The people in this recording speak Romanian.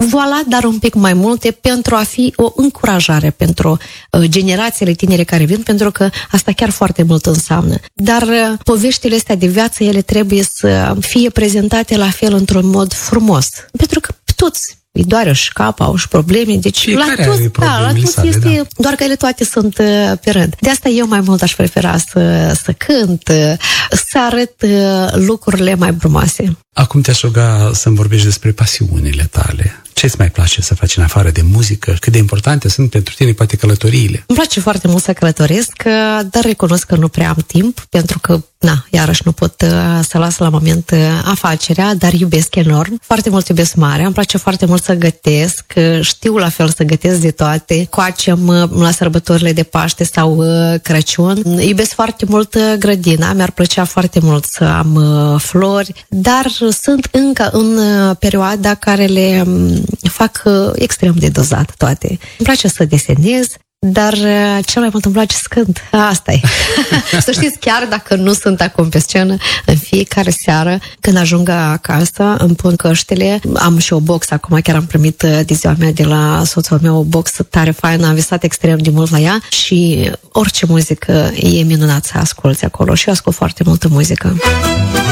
Voilà, dar un pic mai multe pentru a fi o încurajare pentru generațiile tinere care vin, pentru că asta chiar foarte mult înseamnă. Dar poveștile astea de viață, ele trebuie să fie prezentate la fel într-un mod frumos. Pentru că toți îi doare și cap, au și probleme, deci fiecare la toți este, doar că ele toate sunt pe rând. De asta eu mai mult aș prefera să cânt, să arăt lucrurile mai frumoase. Acum te-aș ruga să-mi vorbești despre pasiunile tale. Ce îți mai place să faci în afară de muzică? Cât de importante sunt pentru tine, poate, călătoriile? Îmi place foarte mult să călătoresc, dar recunosc că nu prea am timp, pentru că, iarăși nu pot să las la moment afacerea, dar iubesc enorm. Foarte mult iubesc marea, îmi place foarte mult să gătesc, știu la fel să gătesc de toate. Coacem la sărbătorile de Paște sau Crăciun. Iubesc foarte mult grădina, mi-ar plăcea foarte mult să am flori, dar sunt încă în perioada care le fac extrem de dozat toate. Îmi place să desenez, dar cel mai mult îmi place să cânt. Asta e. Să știți, chiar dacă nu sunt acum pe scenă, în fiecare seară, când ajung acasă, îmi pun căștile. Am și o box acum, chiar am primit de ziua mea de la soțul meu o box tare faină, am visat extrem de mult la ea și orice muzică e minunat să asculți acolo și eu ascult foarte multă muzică.